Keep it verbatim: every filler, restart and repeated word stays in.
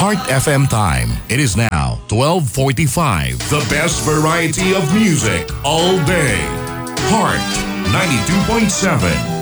Heart F M time. It is now twelve forty-five. The best variety of music all day. Heart ninety-two point seven.